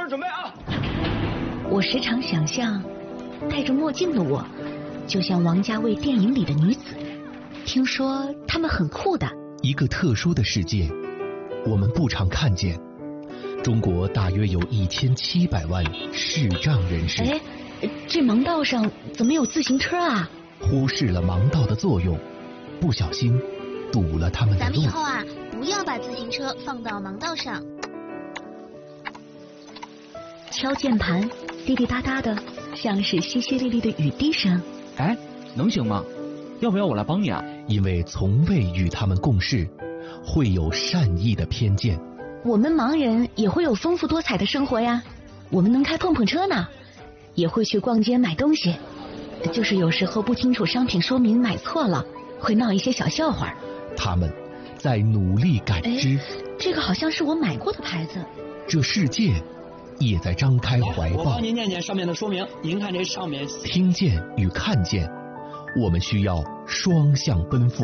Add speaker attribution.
Speaker 1: 人准备啊！
Speaker 2: 我时常想象，戴着墨镜的我，就像王家卫电影里的女子。听说她们很酷的。
Speaker 3: 一个特殊的世界，我们不常看见。中国大约有1700万视障人士。
Speaker 2: 哎，这盲道上怎么有自行车啊？
Speaker 3: 忽视了盲道的作用，不小心堵了他们的路。
Speaker 4: 咱们以后啊，不要把自行车放到盲道上。
Speaker 2: 敲键盘，滴滴答答的，像是淅淅沥沥的雨滴声。
Speaker 1: 哎，能行吗？要不要我来帮你啊？
Speaker 3: 因为从未与他们共事，会有善意的偏见。
Speaker 2: 我们盲人也会有丰富多彩的生活呀，我们能开碰碰车呢，也会去逛街买东西，就是有时候不清楚商品说明买错了，会闹一些小笑话。
Speaker 3: 他们在努力感知。
Speaker 2: 这个好像是我买过的牌子。
Speaker 3: 这世界也在张开怀抱。
Speaker 1: 我帮您念念上面的说明。您看这上面，
Speaker 3: 听见与看见，我们需要双向奔赴。